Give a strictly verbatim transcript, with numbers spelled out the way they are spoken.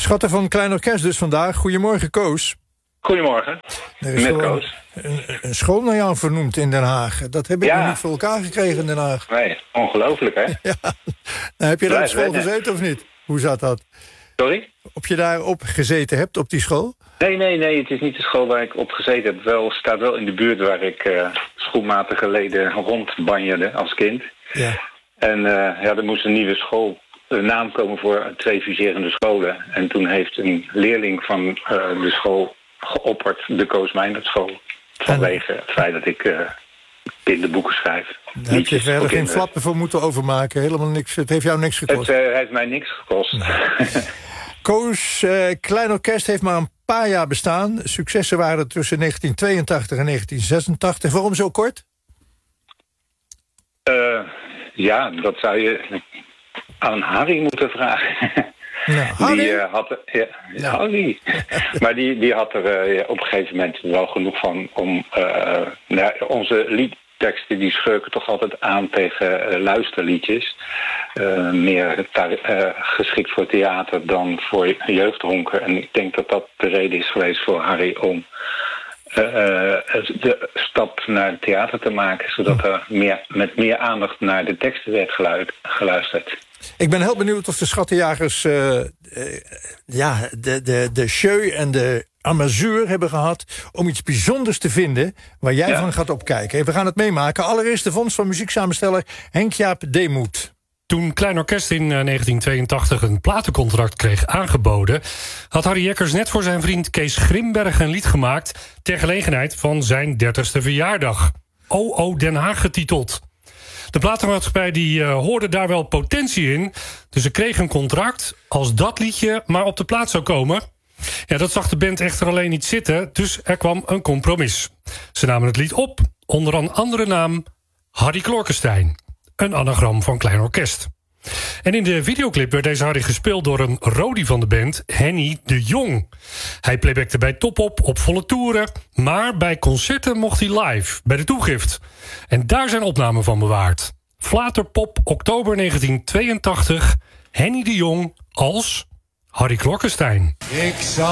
Schatten van Klein Orkest dus vandaag. Goedemorgen, Koos. Goedemorgen, Er is met wel Koos. Een, een school naar jou vernoemd in Den Haag. Dat heb ik Ja. nog niet voor elkaar gekregen in Den Haag. Nee, ongelooflijk hè? Ja. Nou, heb je daar op Blijf school rennen. gezeten of niet? Hoe zat dat? Sorry? Of je daarop gezeten hebt, op die school? Nee, nee, nee, het is niet de school waar ik op gezeten heb. Wel, staat wel in de buurt waar ik uh, schoenmaten geleden rondbanjerde als kind. Ja. En uh, ja, er moest een nieuwe school, een naam komen voor twee fuserende scholen. En toen heeft een leerling van uh, de school geopperd, de Koos Meinertschool. Vanwege het feit dat ik uh, kinderboeken schrijf. Daar heb je verder geen flappen voor moeten overmaken. Helemaal niks. Het heeft jou niks gekost. Het uh, heeft mij niks gekost. Nee. Koos, uh, Klein Orkest heeft maar een paar jaar bestaan. Successen waren tussen negentien tweeëntachtig en negentien zesentachtig. Waarom zo kort? Uh, ja, dat zou je aan Harry moeten vragen. Nou, Harry? Die uh, had, ja, ja. Harry. Maar die, die had er uh, op een gegeven moment wel genoeg van om uh, nou, onze liedteksten die schurken toch altijd aan tegen uh, luisterliedjes. Uh, meer uh, geschikt voor theater dan voor jeugdhonken. En ik denk dat dat de reden is geweest voor Harry om Uh, de stap naar het theater te maken, zodat er meer, met meer aandacht naar de teksten werd geluid, geluisterd. Ik ben heel benieuwd of de schattenjagers uh, uh, ja, de, de, de show en de amazur hebben gehad om iets bijzonders te vinden waar jij ja. van gaat opkijken. We gaan het meemaken. Allereerst de vondst van muzieksamensteller Henk-Jaap Deemoet. Toen Klein Orkest in negentien tweeëntachtig een platencontract kreeg aangeboden, had Harry Jekkers net voor zijn vriend Kees Grimberg een lied gemaakt ter gelegenheid van zijn dertigste verjaardag. O O Den Haag getiteld. De platenmaatschappij die uh, hoorde daar wel potentie in, dus ze kreeg een contract als dat liedje maar op de plaat zou komen. Ja, dat zag de band echter alleen niet zitten, dus er kwam een compromis. Ze namen het lied op, onder een andere naam Harry Klorkenstein. Een anagram van Klein Orkest. En in de videoclip werd deze Harry gespeeld door een roadie van de band, Henny de Jong. Hij playbackte bij Top Op op volle toeren, maar bij concerten mocht hij live, bij de toegift. En daar zijn opnamen van bewaard. Flaterpop, oktober negentien tweeëntachtig, Henny de Jong als Harry Klorkenstein. Ik zal